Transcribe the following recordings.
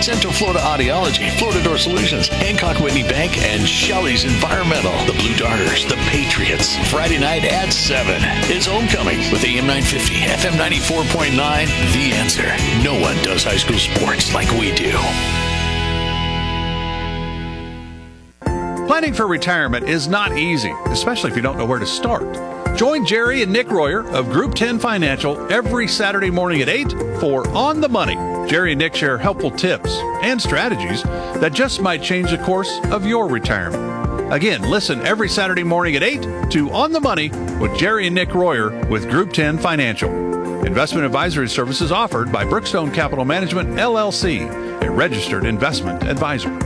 Central Florida Audiology, Florida Door Solutions, Hancock Whitney Bank, and Shelley's Environmental. The Blue Darters, the Patriots. Friday night at 7 is Homecoming with AM 950, FM 94.9. The Answer. No one does high school sports like we do. Planning for retirement is not easy, especially if you don't know where to start. Join Jerry and Nick Royer of Group 10 Financial every Saturday morning at 8 for On the Money. Jerry and Nick share helpful tips and strategies that just might change the course of your retirement. Again, listen every Saturday morning at 8 to On the Money with Jerry and Nick Royer with Group 10 Financial. Investment advisory services offered by Brookstone Capital Management, LLC, a registered investment advisor.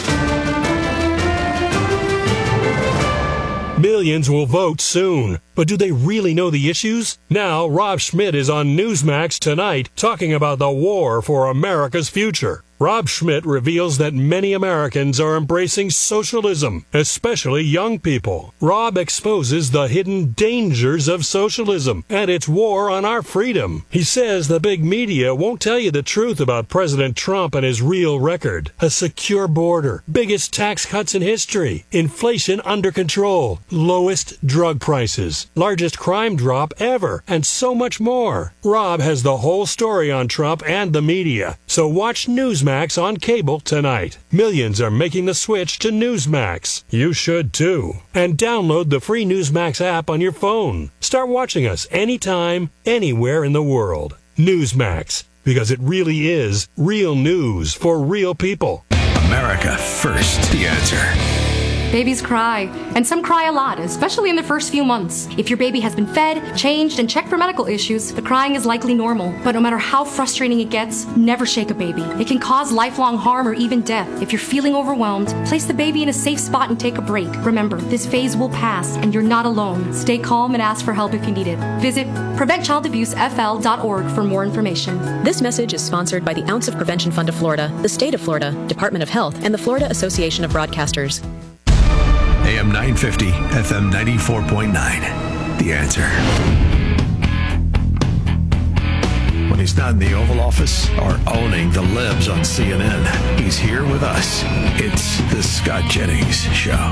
Millions will vote soon, but do they really know the issues? Now, Rob Schmidt is on Newsmax tonight talking about the war for America's future. Rob Schmidt reveals that many Americans are embracing socialism, especially young people. Rob exposes the hidden dangers of socialism and its war on our freedom. He says the big media won't tell you the truth about President Trump and his real record. A secure border, biggest tax cuts in history, inflation under control, lowest drug prices, largest crime drop ever, and so much more. Rob has the whole story on Trump and the media, so watch Newsmax on cable tonight. Millions are making the switch to Newsmax. You should too. And download the free Newsmax app on your phone. Start watching us anytime, anywhere in the world. Newsmax, because it really is real news for real people. America first. The Answer. Babies cry, and some cry a lot, especially in the first few months. If your baby has been fed, changed, and checked for medical issues, the crying is likely normal. But no matter how frustrating it gets, never shake a baby. It can cause lifelong harm or even death. If you're feeling overwhelmed, place the baby in a safe spot and take a break. Remember, this phase will pass, and you're not alone. Stay calm and ask for help if you need it. Visit PreventChildAbuseFL.org for more information. This message is sponsored by the Ounce of Prevention Fund of Florida, the State of Florida, Department of Health, and the Florida Association of Broadcasters. AM 950, FM 94.9. The Answer. When he's not in the Oval Office or owning the libs on CNN, he's here with us. It's the Scott Jennings Show.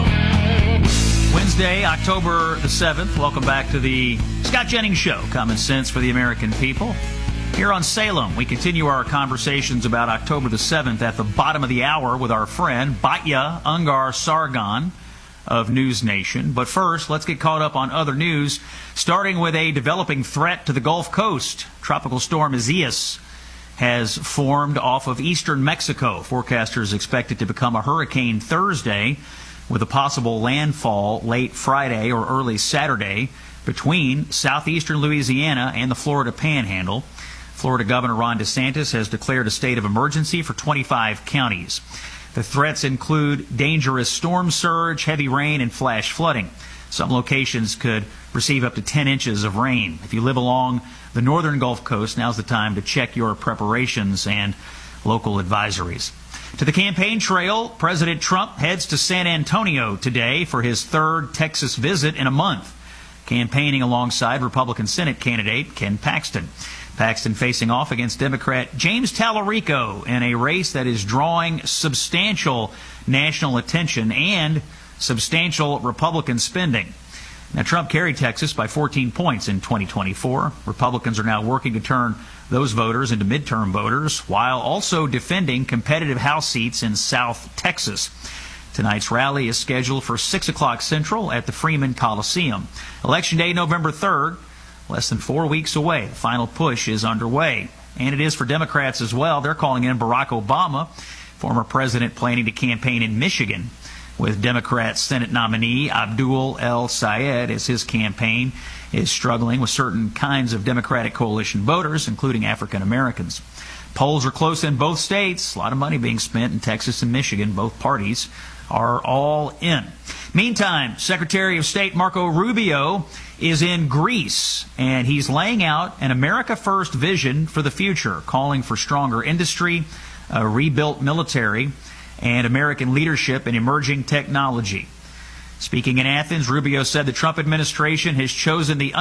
Wednesday, October the 7th. Welcome back to the Scott Jennings Show. Common sense for the American people. Here on Salem, we continue our conversations about October the 7th at the bottom of the hour with our friend Batya Ungar Sargon of News Nation. But first, let's get caught up on other news, starting with a developing threat to the Gulf Coast. Tropical storm Isaias has formed off of eastern Mexico. Forecasters expect it to become a hurricane Thursday, with a possible landfall late Friday or early Saturday between southeastern Louisiana and the Florida Panhandle. Florida Governor Ron DeSantis has declared a state of emergency for 25 counties. The threats include dangerous storm surge, heavy rain, and flash flooding. Some locations could receive up to 10 inches of rain. If you live along the northern Gulf Coast, now's the time to check your preparations and local advisories. To the campaign trail, President Trump heads to San Antonio today for his third Texas visit in a month, campaigning alongside Republican Senate candidate Ken Paxton. Paxton facing off against Democrat James Tallarico in a race that is drawing substantial national attention and substantial Republican spending. Now, Trump carried Texas by 14 points in 2024. Republicans are now working to turn those voters into midterm voters while also defending competitive House seats in South Texas. Tonight's rally is scheduled for 6 o'clock Central at the Freeman Coliseum. Election Day, November 3rd. Less than 4 weeks away. The final push is underway. And it is for Democrats as well. They're calling in Barack Obama, former president, planning to campaign in Michigan, with Democrat Senate nominee Abdul El Sayed as his campaign is struggling with certain kinds of Democratic coalition voters, including African Americans. Polls are close in both states. A lot of money being spent in Texas and Michigan. Both parties are all in. Meantime, Secretary of State Marco Rubio is in Greece, and he's laying out an America First vision for the future, calling for stronger industry, a rebuilt military, and American leadership in emerging technology. Speaking in Athens, Rubio said the Trump administration has chosen the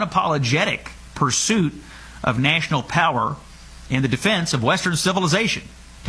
unapologetic pursuit of national power in the defense of Western civilization.